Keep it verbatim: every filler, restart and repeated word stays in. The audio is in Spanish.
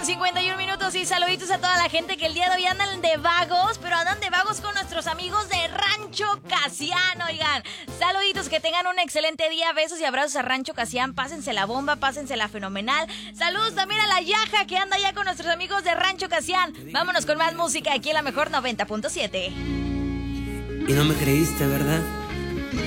cincuenta y un minutos y saluditos a toda la gente que el día de hoy andan de vagos, pero andan de vagos con nuestros amigos de Rancho Casián, oigan. Saluditos, que tengan un excelente día, besos y abrazos a Rancho Casián, pásense la bomba, pásense la fenomenal. Saludos también a la Yaja que anda ya con nuestros amigos de Rancho Casián. Vámonos con más música aquí en la mejor noventa punto siete. Y no me creíste, ¿verdad?